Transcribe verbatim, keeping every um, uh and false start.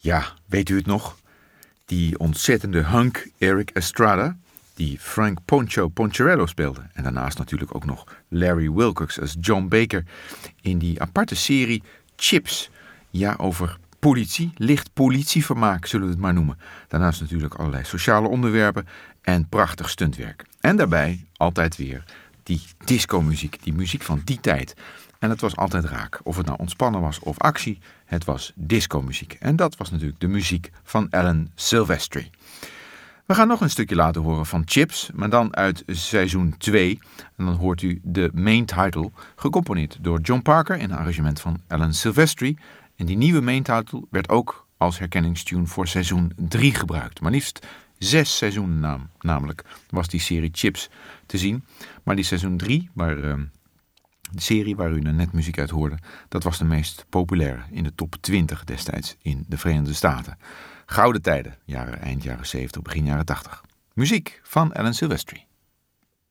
Ja, weet u het nog? Die ontzettende hunk Eric Estrada, die Frank Poncho Poncherello speelde. En daarnaast natuurlijk ook nog Larry Wilcox als John Baker in die aparte serie Chips. Ja, over politie, licht politievermaak zullen we het maar noemen. Daarnaast natuurlijk allerlei sociale onderwerpen en prachtig stuntwerk. En daarbij altijd weer die discomuziek, die muziek van die tijd. En het was altijd raak. Of het nou ontspannen was of actie, het was discomuziek. En dat was natuurlijk de muziek van Alan Silvestri. We gaan nog een stukje laten horen van Chips, maar dan uit seizoen twee. En dan hoort u de main title, gecomponeerd door John Parker in een arrangement van Alan Silvestri. En die nieuwe main title werd ook als herkenningstune voor seizoen drie gebruikt. Maar liefst zes seizoenen nam, namelijk was die serie Chips te zien. Maar die seizoen drie, waar... Uh, De serie waar u net muziek uit hoorde, dat was de meest populaire in de top twintig destijds in de Verenigde Staten. Gouden tijden, jaren, eind jaren zeventig, begin jaren tachtig. Muziek van Alan Silvestri.